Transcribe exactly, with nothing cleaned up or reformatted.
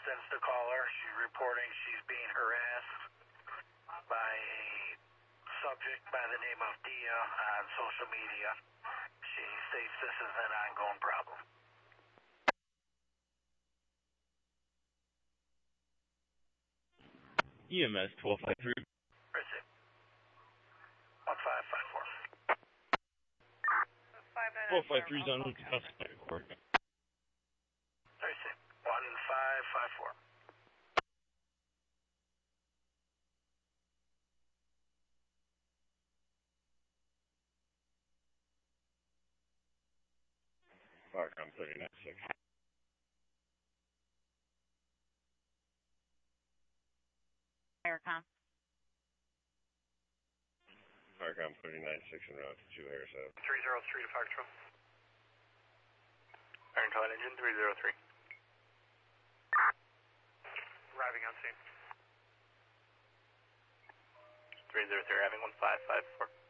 Since the caller, she's reporting she's being harassed by a subject by the name of Dia on social media. She states this is an ongoing problem. E M S twelve five three. Receive. one five five four. twelve five three is on route to suspect court. Receive. one five five four. Firecom thirty-nine six. Firecom. Firecom thirty-nine six en route to two Harris Ave. three zero three to Park Trail. Iron Cloud engine three zero three. Arriving on scene. three zero three, having one five five four.